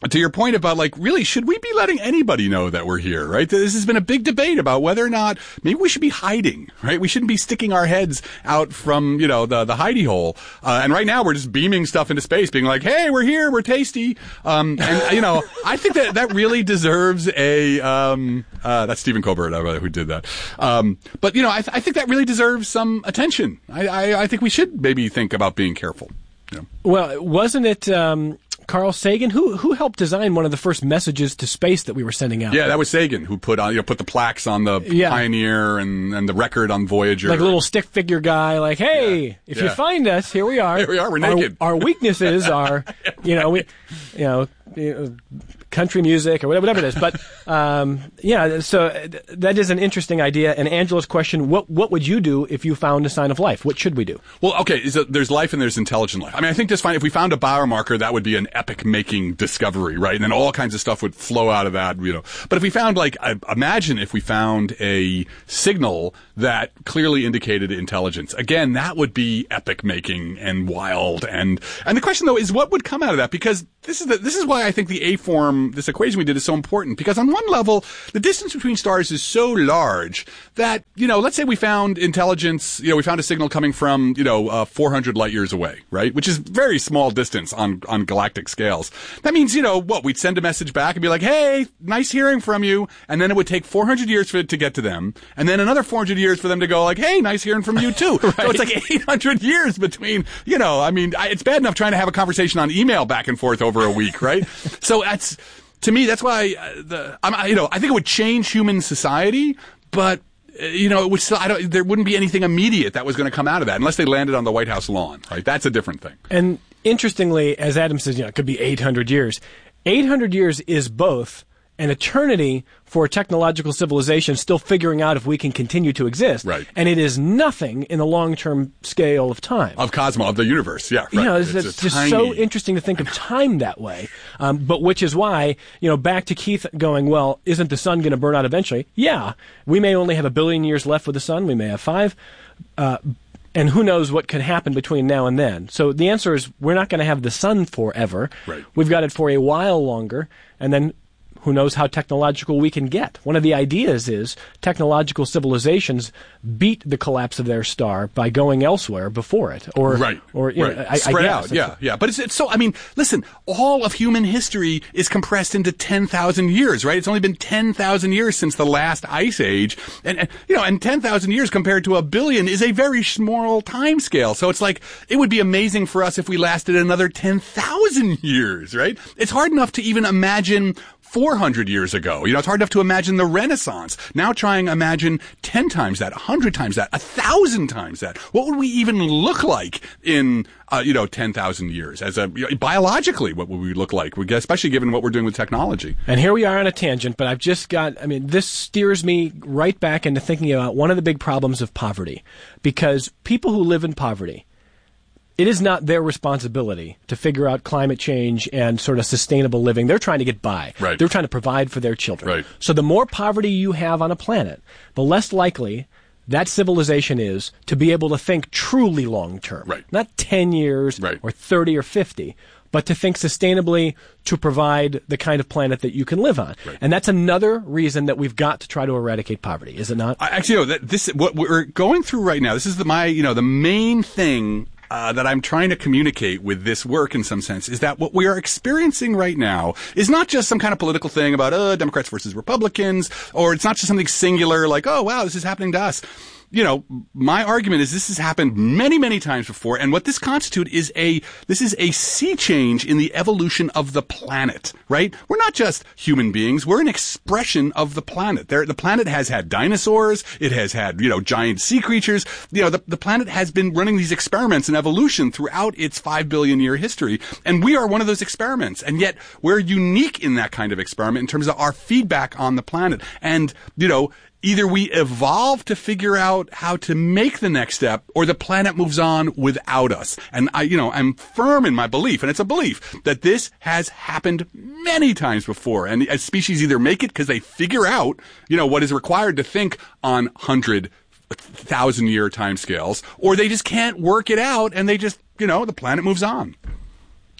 to your point about, like, really, should we be letting anybody know that we're here, right? This has been a big debate about whether or not maybe we should be hiding, right? We shouldn't be sticking our heads out from, you know, the, the hidey hole. Uh, and right now we're just beaming stuff into space, being like, hey, we're here, we're tasty. Um, and, you know, I think that that really deserves a, um, uh, that's Stephen Colbert, uh, who did that. Um, but, you know, I, th- I think that really deserves some attention. I, I, I think we should maybe think about being careful. You know? Well, wasn't it, um, Carl Sagan, who who helped design one of the first messages to space that we were sending out? Yeah, that was Sagan, who put on you know put the plaques on the yeah. Pioneer and, and the record on Voyager. Like a little stick figure guy, like, hey, yeah. if yeah. you find us, here we are. Here we are, we're naked. Our, our weaknesses are, you know, we, you know, you know, country music or whatever, whatever it is. But um, yeah, so that is an interesting idea. And Angela's question: What what would you do if you found a sign of life? What should we do? Well, okay, so there's life and there's intelligent life. I mean, I think that's fine. If we found a biomarker, that would be an epic-making discovery, right? And then all kinds of stuff would flow out of that, you know. But if we found, like, I, imagine if we found a signal that clearly indicated intelligence, again, that would be epic-making and wild. And and the question though is, what would come out of that? Because this is the, this is why I think the A-form, this equation we did, is so important. Because on one level, the distance between stars is so large that, you know, let's say we found intelligence, you know, we found a signal coming from, you know, uh, four hundred light years away, right? Which is very small distance on, on galactic scales. That means, you know, what, we'd send a message back and be like, hey, nice hearing from you. And then it would take four hundred years for it to get to them. And then another four hundred years for them to go like, hey, nice hearing from you too. Right. So it's like eight hundred years between, you know, I mean, I, it's bad enough trying to have a conversation on email back and forth over a week, right? So that's, to me, that's why uh, the, I'm, you know, I think it would change human society, but uh, you know, it would still, I don't, there wouldn't be anything immediate that was going to come out of that unless they landed on the White House lawn, right? That's a different thing. And interestingly, as Adam says, you know, it could be eight hundred years. eight hundred years is both an eternity for technological civilization still figuring out if we can continue to exist. Right. And it is nothing in the long-term scale of time. Of cosmos, of the universe, yeah. Right. You know, it's, it's it's just tiny... so interesting to think of time that way. Um, but which is why, you know, back to Keith going, well, isn't the sun going to burn out eventually? Yeah. We may only have a billion years left with the sun. We may have five. Uh, and who knows what could happen between now and then. So the answer is we're not going to have the sun forever. Right. We've got it for a while longer. And then who knows how technological we can get. One of the ideas is technological civilizations beat the collapse of their star by going elsewhere before it. Or, right. Or, you right. know, I, Spread I out, yeah, yeah. But it's, it's so, I mean, listen, all of human history is compressed into ten thousand years, right? It's only been ten thousand years since the last ice age. And, and you know, and ten thousand years compared to a billion is a very small time scale. So it's like, it would be amazing for us if we lasted another ten thousand years, right? It's hard enough to even imagine four hundred years ago. You know, it's hard enough to imagine the Renaissance. Now try and imagine ten times that, one hundred times that, one thousand times that. What would we even look like in, uh, you know, ten thousand years? As a, you know, biologically, what would we look like? Especially given what we're doing with technology. And here we are on a tangent, but I've just got, I mean, this steers me right back into thinking about one of the big problems of poverty. Because people who live in poverty, it is not their responsibility to figure out climate change and sort of sustainable living. They're trying to get by. Right. They're trying to provide for their children. Right. So the more poverty you have on a planet, the less likely that civilization is to be able to think truly long term. Right. Not ten years right. or thirty or fifty, but to think sustainably to provide the kind of planet that you can live on. Right. And that's another reason that we've got to try to eradicate poverty, is it not? I, actually, no, that, this, what we're going through right now, this is the, my, you know, the main thing Uh, that I'm trying to communicate with this work in some sense is that what we are experiencing right now is not just some kind of political thing about, uh, Democrats versus Republicans, or it's not just something singular like, oh, wow, this is happening to us. You know, my argument is this has happened many, many times before, and what this constitutes is a, this is a sea change in the evolution of the planet, right? We're not just human beings, we're an expression of the planet. There, the planet has had dinosaurs, it has had, you know, giant sea creatures, you know, the, the planet has been running these experiments in evolution throughout its five billion year history, and we are one of those experiments, and yet we're unique in that kind of experiment in terms of our feedback on the planet, and, you know, either we evolve to figure out how to make the next step, or the planet moves on without us. And I, you know, I'm firm in my belief, and it's a belief, that this has happened many times before. And as species either make it because they figure out, you know, what is required to think on hundred, thousand year timescales, or they just can't work it out, and they just, you know, the planet moves on.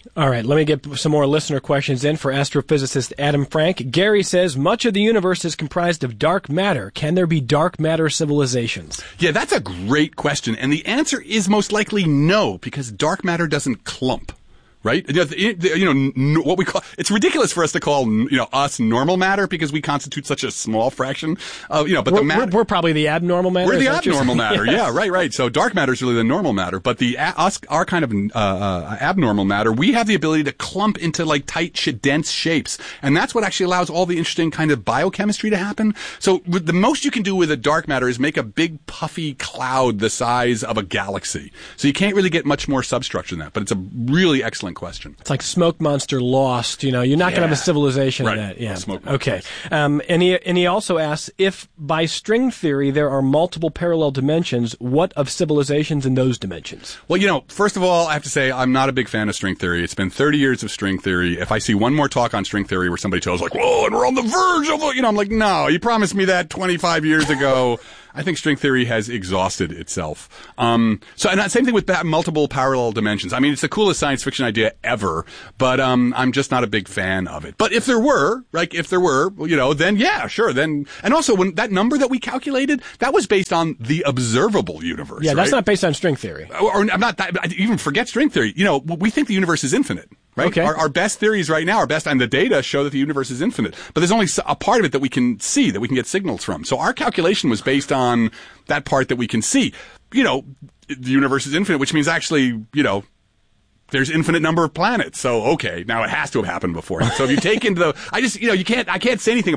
All right, let me get some more listener questions in for astrophysicist Adam Frank. Gary says, much of the universe is comprised of dark matter. Can there be dark matter civilizations? Yeah, that's a great question. And the answer is most likely no, because dark matter doesn't clump. Right? You know, what we call, it's ridiculous for us to call, you know, us normal matter because we constitute such a small fraction of, you know, but we're, the matter. We're, we're probably the abnormal matter. We're the abnormal matter. Yes. Yeah, right, right. So dark matter is really the normal matter, but the, us, our kind of, uh, uh, abnormal matter, we have the ability to clump into like tight, dense shapes. And that's what actually allows all the interesting kind of biochemistry to happen. So the most you can do with a dark matter is make a big puffy cloud the size of a galaxy. So you can't really get much more substructure than that, but it's a really excellent question. It's like Smoke Monster Lost. You know, you're not yeah. going to have a civilization right. in that. Yeah. Smoke okay. Um, and he and he also asks, if by string theory there are multiple parallel dimensions, what of civilizations in those dimensions? Well, you know, first of all, I have to say I'm not a big fan of string theory. It's been thirty years of string theory. If I see one more talk on string theory where somebody tells like, "Whoa, and we're on the verge of," you know, I'm like, no, you promised me that twenty-five years ago. I think string theory has exhausted itself. Um, so, and same thing with ba- multiple parallel dimensions. I mean, it's the coolest science fiction idea ever, but um, I'm just not a big fan of it. But if there were, like, if there were, you know, then yeah, sure. Then, and also when that number that we calculated, that was based on the observable universe. Yeah, that's right? not based on string theory. Or, or I'm not. That, even forget string theory. You know, we think the universe is infinite. Right? Okay. Our, our best theories right now, our best, and the data show that the universe is infinite. But there's only a part of it that we can see, that we can get signals from. So our calculation was based on that part that we can see. You know, the universe is infinite, which means actually, you know, there's infinite number of planets. So, okay, now it has to have happened before. So if you take into the, I just, you know, you can't, I can't say anything